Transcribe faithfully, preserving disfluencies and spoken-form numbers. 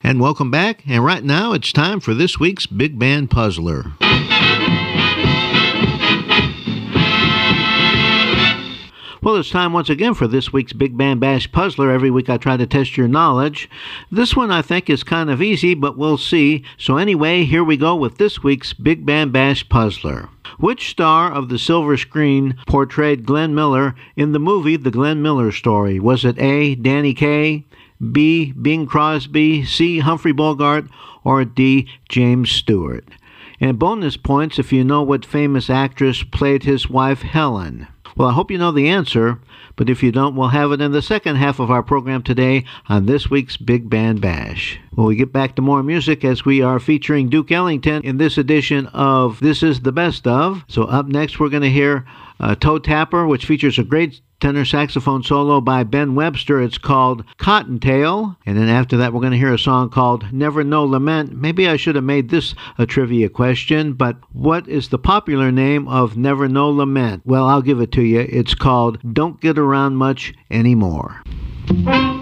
And welcome back. And right now it's time for this week's Big Band Puzzler. Well, it's time once again for this week's Big Band Bash Puzzler. Every week I try to test your knowledge. This one I think is kind of easy, but we'll see. So anyway, here we go with this week's Big Band Bash Puzzler. Which star of the silver screen portrayed Glenn Miller in the movie The Glenn Miller Story? Was it A, Danny Kaye, B, Bing Crosby, C, Humphrey Bogart, or D, James Stewart? And bonus points if you know what famous actress played his wife Helen. Well, I hope you know the answer, but if you don't, we'll have it in the second half of our program today on this week's Big Band Bash. Well, we get back to more music as we are featuring Duke Ellington in this edition of This Is the Best Of. So up next, we're going to hear uh, Toe Tapper, which features a great tenor saxophone solo by Ben Webster. It's called Cottontail. And then after that, we're going to hear a song called Never No Lament. Maybe I should have made this a trivia question, but what is the popular name of Never No Lament? Well, I'll give it to you. It's called Don't Get Around Much Anymore.